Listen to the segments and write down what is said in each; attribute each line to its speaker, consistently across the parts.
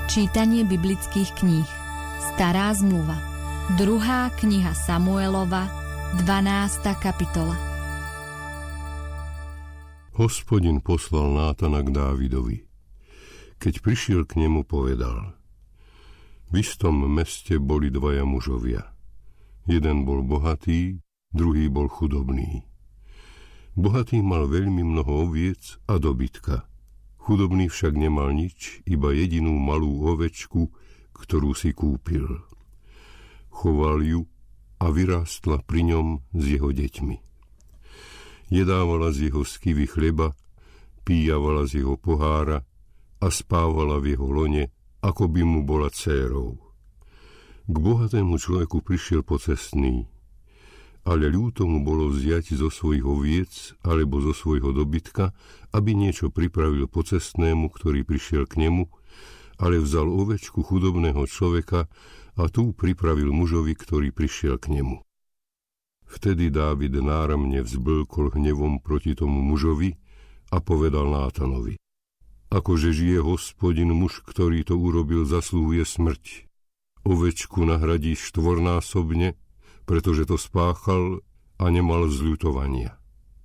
Speaker 1: Čítanie biblických kníh. Stará zmluva. 2. kniha Samuelova, 12. kapitola.
Speaker 2: Hospodin poslal Nátana k Dávidovi. Keď prišiel k nemu, povedal: V istom meste boli dvaja mužovia. Jeden bol bohatý, druhý bol chudobný. Bohatý mal veľmi mnoho oviec a dobytka. Chudobný však nemal nič, iba jedinú malú ovečku, ktorú si kúpil. Choval ju a vyrástla pri ňom s jeho deťmi. Jedávala z jeho skivy chleba, píjavala z jeho pohára a spávala v jeho lone, ako by mu bola dcérou. K bohatému človeku prišiel pocestný, ale ľúto mu bolo vziať zo svojich oviec alebo zo svojho dobytka, aby niečo pripravil pocestnému, ktorý prišiel k nemu, ale vzal ovečku chudobného človeka a tú pripravil mužovi, ktorý prišiel k nemu. Vtedy Dávid náramne vzblkol hnevom proti tomu mužovi a povedal Nátanovi: Akože žije Hospodin, muž, ktorý to urobil, zasluhuje smrť. Ovečku nahradí štvornásobne, pretože to spáchal a nemal zľutovania.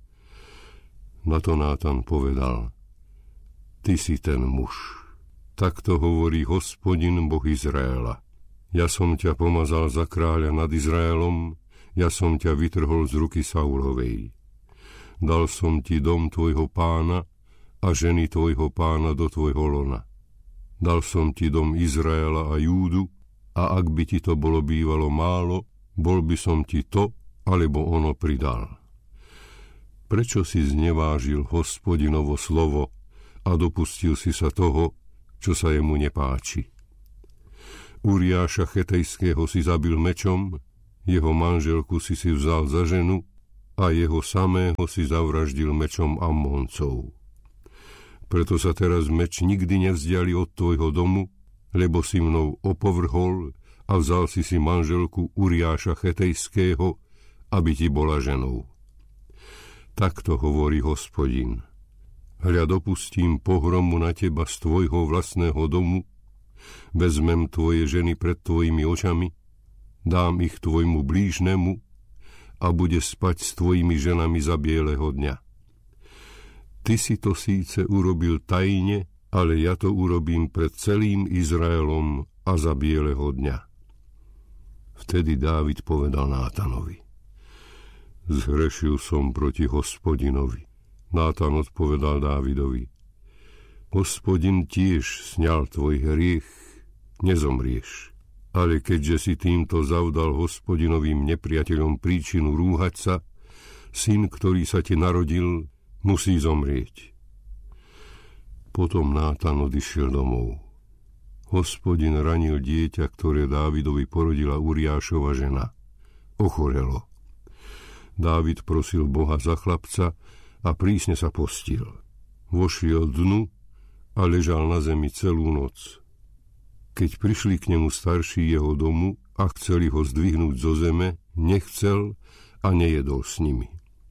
Speaker 2: Na to Nátan povedal: Ty si ten muž. Takto hovorí Hospodin, Boh Izraela. Ja som ťa pomazal za kráľa nad Izraelom, ja som ťa vytrhol z ruky Saulovej. Dal som ti dom tvojho pána a ženy tvojho pána do tvojho lona. Dal som ti dom Izraela a Júdu, a ak by ti to bolo bývalo málo, bol by som ti to, alebo ono pridal. Prečo si znevážil Hospodinovo slovo a dopustil si sa toho, čo sa jemu nepáči? Uriáša Chetejského si zabil mečom, jeho manželku si vzal za ženu a jeho samého si zavraždil mečom Ammóncov. Preto sa teraz meč nikdy nevzdiali od tvojho domu, lebo si mnou opovrhol a vzal si manželku Uriáša Chetejského, aby ti bola ženou. Takto hovorí Hospodin: Hľa, dopustím pohromu na teba z tvojho vlastného domu, vezmem tvoje ženy pred tvojimi očami, dám ich tvojmu blížnemu a bude spať s tvojimi ženami za bieleho dňa. Ty si to síce urobil tajne, ale ja to urobím pred celým Izraelom a za bieleho dňa. Vtedy Dávid povedal Nátanovi: Zhrešil som proti Hospodinovi. Nátan odpovedal Dávidovi: Hospodin tiež sňal tvoj hriech, nezomrieš. Ale keďže si týmto zavdal Hospodinovým nepriateľom príčinu rúhať sa, syn, ktorý sa ti narodil, musí zomrieť. Potom Nátan odišiel domov. Hospodin ranil dieťa, ktoré Dávidovi porodila Uriášova žena. Ochorelo. Dávid prosil Boha za chlapca a prísne sa postil. Vošiel dnu a ležal na zemi celú noc. Keď prišli k nemu starší jeho domu a chceli ho zdvihnúť zo zeme, nechcel a nejedol s nimi.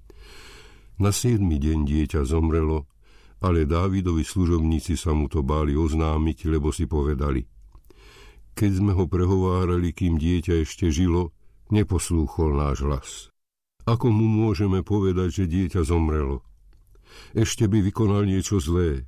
Speaker 2: Na 7. deň dieťa zomrelo, ale Dávidovi služobníci sa mu to báli oznámiť, lebo si povedali: Keď sme ho prehovárali, kým dieťa ešte žilo, neposlúchol náš hlas. Ako mu môžeme povedať, že dieťa zomrelo? Ešte by vykonal niečo zlé.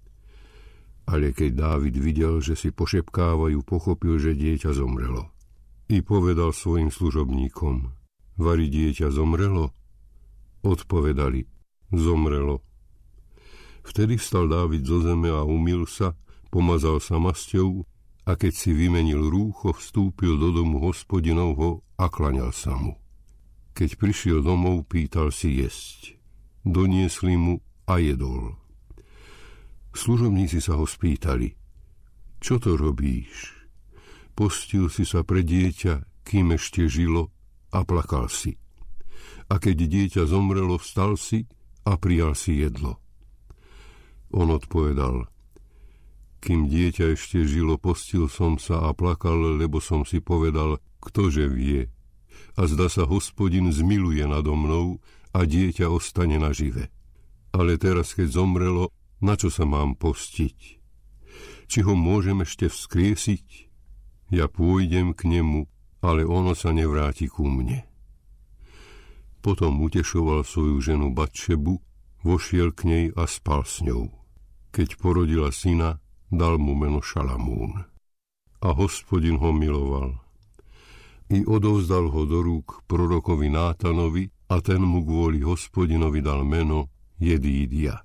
Speaker 2: Ale keď Dávid videl, že si pošepkávajú, pochopil, že dieťa zomrelo. I povedal svojim služobníkom: Vari dieťa zomrelo? Odpovedali: Zomrelo. Vtedy vstal Dávid zo zeme a umyl sa, pomazal sa masťou a keď si vymenil rúcho, vstúpil do domu Hospodinovho a klaňal sa mu. Keď prišiel domov, pýtal si jesť. Doniesli mu a jedol. Služobníci sa ho spýtali: Čo to robíš? Postil si sa pre dieťa, kým ešte žilo, a plakal si. A keď dieťa zomrelo, vstal si a prijal si jedlo. On odpovedal: Kým dieťa ešte žilo, postil som sa a plakal, lebo som si povedal: Ktože vie? A zdá sa, Hospodin zmiluje nado mnou a dieťa ostane nažive. Ale teraz, keď zomrelo, na čo sa mám postiť? či ho môžem ešte vzkriesiť. Ja pôjdem k nemu, ale ono sa nevráti ku mne. Potom utešoval svoju ženu Batšebu, vošiel k nej a spal s ňou. Keď porodila syna, dal mu meno Šalamún. A Hospodin ho miloval. I odovzdal ho do rúk prorokovi Nátanovi a ten mu kvôli Hospodinovi dal meno Jedídia.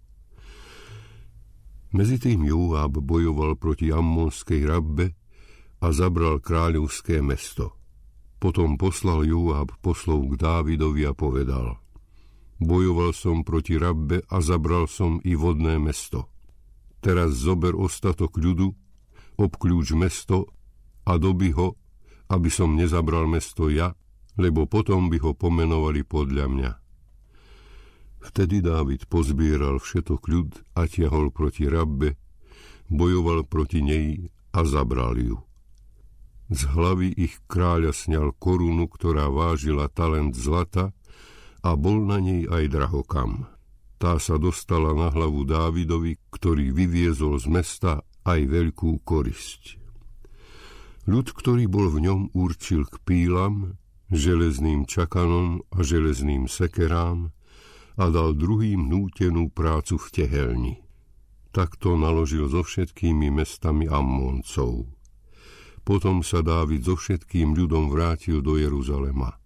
Speaker 2: Mezitým Joáb bojoval proti Ammonskej Rabbe a zabral kráľovské mesto. Potom poslal Joáb poslov k Dávidovi a povedal: Bojoval som proti Rabbe a zabral som i vodné mesto. Teraz zober ostatok ľudu, obkľúč mesto a dobi ho, aby som nezabral mesto ja, lebo potom by ho pomenovali podľa mňa. Vtedy Dávid pozbieral všetok ľud a tiahol proti Rabbe, bojoval proti nej a zabral ju. Z hlavy ich kráľa sňal korunu, ktorá vážila talent zlata, a bol na nej aj drahokam. Tá sa dostala na hlavu Dávidovi, ktorý vyviezol z mesta aj veľkú korisť. Ľud, ktorý bol v ňom, určil k pílam, železným čakanom a železným sekerám a dal druhým nútenú prácu v tehelni. Takto naložil so všetkými mestami Ammóncov. Potom sa Dávid so všetkým ľudom vrátil do Jeruzalema.